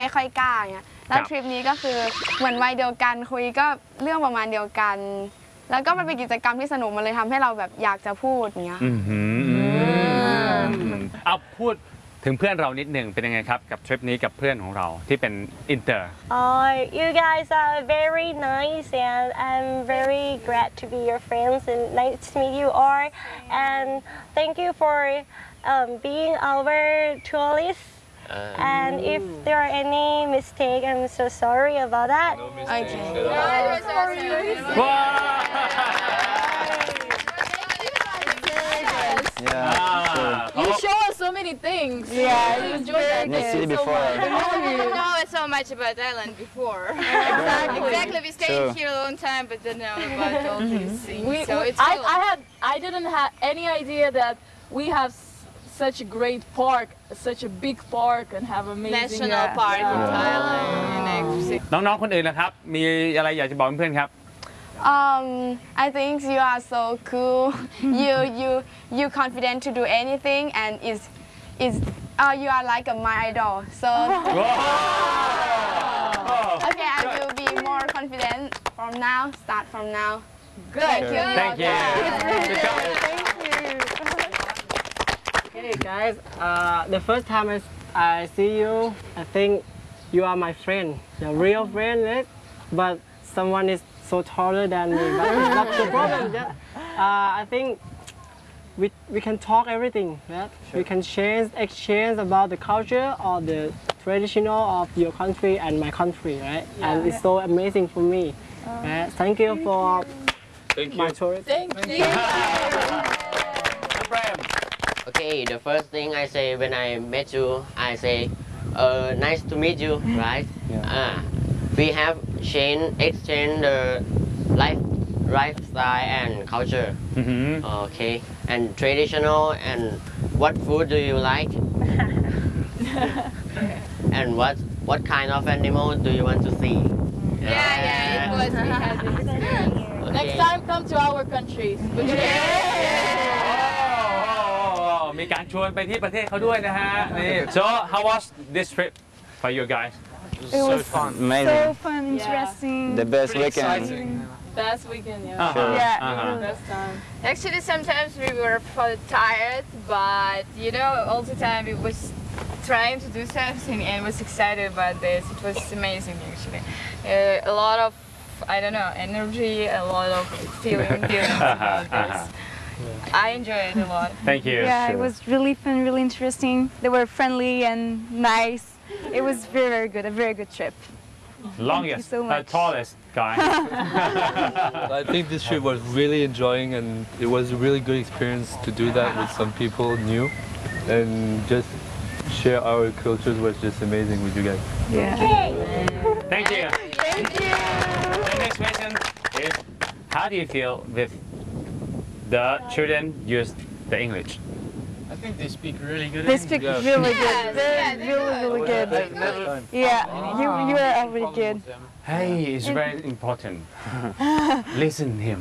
ไม่ค่อยกล้าเงี้ยแล้วทริปนี้ก็คือเหมือนวัยเดียวกันคุยก็เรื่องประมาณเดียวกันแล้วก็มันเป็นกิจกรรมที่สนุกมันเลยทำให้เราแบบอยากจะพูดเงี้ยเอาพูดถึงเพื่อนเรานิดหนึ่งเป็นยังไงครับกับทริปนี้กับเพื่อนของเราที่เป็นอินเตอร์ You guys are very nice and I'm very glad to be your friends and nice to meet you all and thank you for being our tourists and if there are any mistake I'm so sorry about that. You show us so many things. Yeah, we enjoyed that. Never seen it before. We didn't know so much about Thailand before. Exactly. We stayed here a long time, but didn't know about all these things. So it's cool. I didn't have any idea that we have such a great park, such a big park, and have amazing national park in Thailand. น้องๆคนอื่นนะครับมีอะไรอยากจะบอกเพื่อนๆครับ I think you are so cool. you confident to do anything and you are like my idol. So okay, I will be more confident from now. Start from now. Good. Thank you. Thank you. Hey guys, the first time I see you, I think you are my friend, the real friend, right? But someone is so taller than me, but it's not the problem. I think we can talk everything, right? We can exchange about the culture or the traditional of your country and my country, right? And it's so amazing for me. Thank you for my tourist. Thank you. Okay, the first thing I say when I met you, I say, nice to meet you, right? We have exchanged the lifestyle and culture. Okay, and traditional and what food do you like? And what kind of animal do you want to see? Yeah, it was. We had this experience. Next time, come to our country. มีการชวนไปที่ประเทศเขาด้วยนะฮะนี่ So how was this trip for you guys? It was fun. So fun, interesting. The best weekend. Best weekend, best time. Actually, sometimes we were tired, but all the time we was trying to do something and was excited about this. It was amazing, actually. A lot of, energy, a lot of feelings about this. I enjoyed it a lot. Thank you. Yeah, it was really fun, really interesting. They were friendly and nice. It was very, very good, a very good trip. Longest, so much. tallest guy. I think this trip was really enjoying and it was a really good experience to do that with some people new and just share our cultures was just amazing with you guys. Yeah. Thank you. Thank you. The next question is, how do you feel with the children use the English? I think they speak really good. They speak really good. Really good. Yeah, you are already good. Hey, it's very important. Listen him.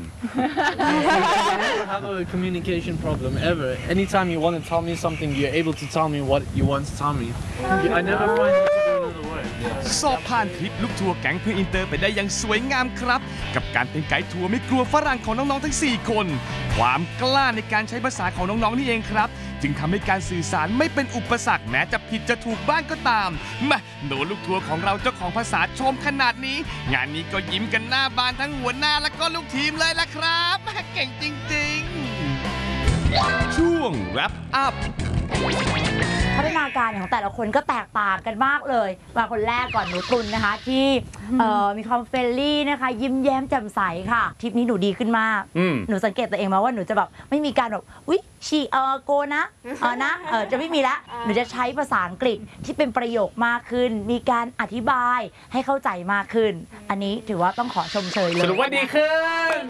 I never have a communication problem ever. Anytime you want to tell me something, you're able to tell me what you want to tell me. I never find you to do another word. สอบผ่านทริปลูกทัวร์แก๊งเพื่อนอินเตอร์ไปได้อย่างสวยงามครับกับการเป็นไกด์ทัวร์ไม่กลัวฝรั่งของน้องๆทั้ง4คนความกล้าในการใช้ภาษาของน้องๆนี่เองครับจึงทำให้การสื่อสารไม่เป็นอุปสรรคแม้จะผิดจะถูกบ้างก็ตามมาโดนลูกทัวร์ของเราเจ้าของภาษาชมขนาดนี้งานนี้ก็ยิ้มกันหน้าบานทั้งหัวหน้าและก็ลูกทีมเลยล่ะครับเก่งจริงๆช่วง wrap up พัฒนาการของแต่ละคนก็แตกต่างกันมากเลยมาคนแรกก่อนหนูตุลนะคะที่มีความเฟรนลี่นะคะยิ้มแย้มแจ่มใสค่ะทริปนี้หนูดีขึ้นมากหนูสังเกตตัวเองมาว่าหนูจะแบบไม่มีการแบบอุ๊ยชีโกนะจะไม่มีละหนูจะใช้ภาษาอังกฤษที่เป็นประโยคมากขึ้นมีการอธิบายให้เข้าใจมากขึ้นอันนี้ถือว่าต้องขอชมเชยเลยสรุปว่าดีขึ้น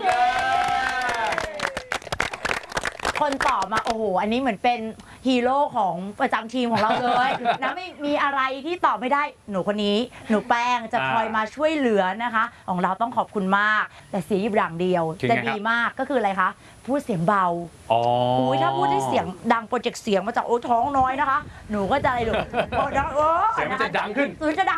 คนตอบมาโอ้โหอันนี้เหมือนเป็นฮีโร่ของประจำทีมของเราเลยนะไม่มีอะไรที่ตอบไม่ได้หนูคนนี้หนูแป้งจะคอยมาช่วยเหลือนะคะของเราต้องขอบคุณมากแต่เสียงอย่างเดียวจะดีมากก็คืออะไรคะพูดเสียงเบาอุ้ยถ้าพูดได้เสียงดังโปรเจกต์เสียงมาจากท้องน้อยนะคะหนูก็จะอะไรลูกเสียงมันจะดังขึ้นจะดัง